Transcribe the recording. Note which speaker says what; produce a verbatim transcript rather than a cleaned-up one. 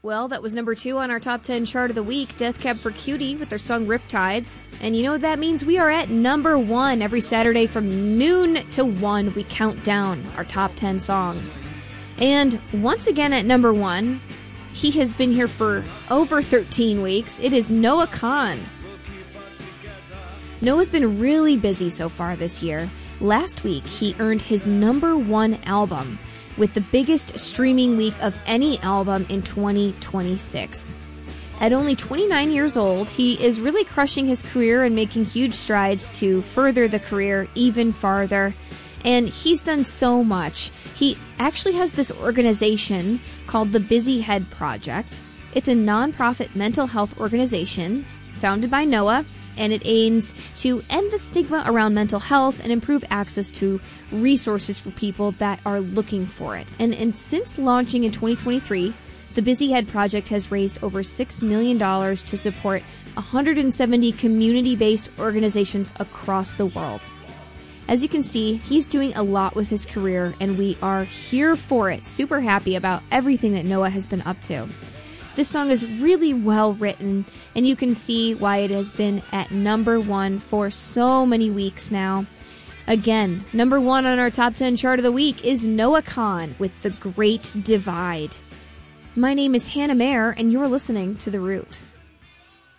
Speaker 1: Well, that was number two on our top ten chart of the week, Death Cab for Cutie with their song Riptides. And you know what that means? We are at number one every Saturday from noon to one. We count down our top ten songs. And once again at number one, he has been here for over thirteen weeks. It is Noah Kahan. Noah's been really busy so far this year. Last week, he earned his number one album, with the biggest streaming week of any album in twenty twenty-six. At only twenty-nine years old, he is really crushing his career and making huge strides to further the career even farther. And he's done so much. He actually has this organization called the Busy Head Project. It's a non-profit mental health organization founded by Noah, and it aims to end the stigma around mental health and improve access to resources for people that are looking for it. And, and since launching in twenty twenty-three, the Busy Head Project has raised over six million dollars to support one hundred seventy community-based organizations across the world. As you can see, he's doing a lot with his career, and we are here for it. Super happy about everything that Noah has been up to. This song is really well written, and you can see why it has been at number one for so many weeks now. Again, number one on our top ten chart of the week is Noah Kahan with The Great Divide. My name is Hannah Mayer, and you're listening to The Root.